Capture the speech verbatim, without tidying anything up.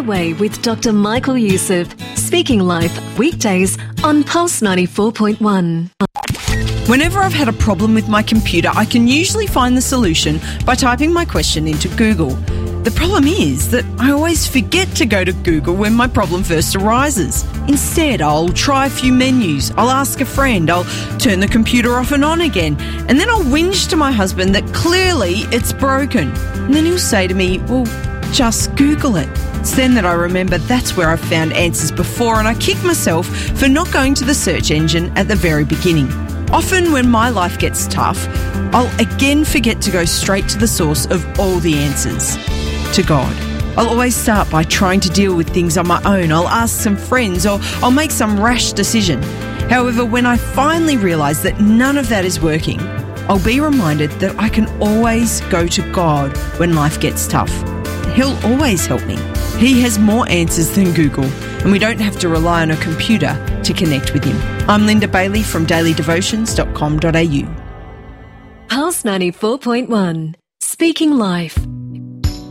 Way with Doctor Michael Youssef. Speaking Life, weekdays on Pulse ninety-four point one. Whenever I've had a problem with my computer, I can usually find the solution by typing my question into Google. The problem is that I always forget to go to Google when my problem first arises. Instead, I'll try a few menus, I'll ask a friend, I'll turn the computer off and on again, and then I'll whinge to my husband that clearly it's broken. And then he'll say to me, well, just Google it. It's then that I remember that's where I've found answers before, and I kick myself for not going to the search engine at the very beginning. Often when my life gets tough, I'll again forget to go straight to the source of all the answers, to God. I'll always start by trying to deal with things on my own. I'll ask some friends or I'll make some rash decision. However, when I finally realise that none of that is working, I'll be reminded that I can always go to God when life gets tough. He'll always help me. He has more answers than Google, and we don't have to rely on a computer to connect with him. I'm Linda Bailey from daily devotions dot com dot a u. Pulse ninety-four point one. Speaking Life.